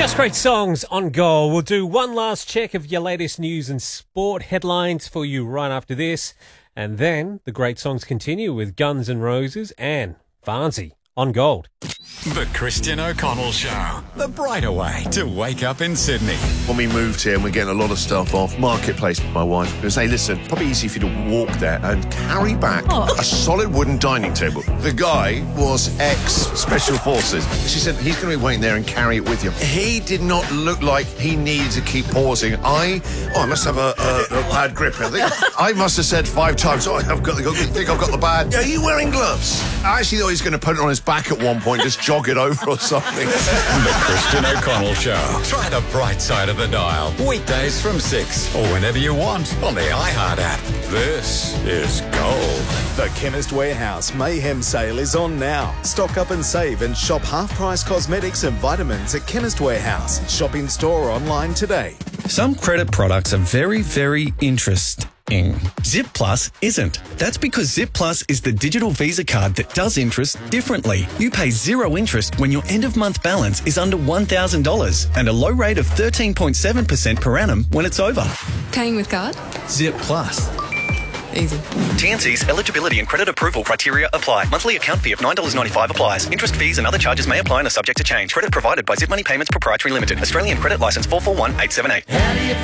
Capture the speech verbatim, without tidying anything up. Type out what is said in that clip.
Just great songs on Goal. We'll do one last check of your latest news and sport headlines for you right after this. And then the great songs continue with Guns N' Roses and Farnsey on Gold. The Christian O'Connell Show. The brighter way to wake up in Sydney. When we moved here and we're getting a lot of stuff off Marketplace, my wife would say, listen, probably easy for you to walk there and carry back Oh. a solid wooden dining table. The guy was ex-Special Forces. She said, he's going to be waiting there and carry it with you. He did not look like he needed to keep pausing. I, oh, I must have a, a, a bad grip. I think I must have said five times, oh, I've got the, I think I've got the bad. Yeah, are you wearing gloves? I actually thought he was going to put it on his back at one point, just jog it over or something. The Christian O'Connell Show. Try the bright side of the dial. Weekdays from six or whenever you want on the iHeart app. This is Gold. The Chemist Warehouse Mayhem Sale is on now. Stock up and save and shop half-price cosmetics and vitamins at Chemist Warehouse. Shop in store or online today. Some credit products are very, very interesting. Zip Plus isn't. That's because Zip Plus is the digital Visa card that does interest differently. You pay zero interest when your end-of-month balance is under one thousand dollars and a low rate of thirteen point seven percent per annum when it's over. Paying with card? Zip Plus. Easy. T N Cs, eligibility and credit approval criteria apply. Monthly account fee of nine dollars ninety-five applies. Interest fees and other charges may apply and are subject to change. Credit provided by Zip Money Payments Proprietary Limited. Australian credit licence four four one eight seven eight.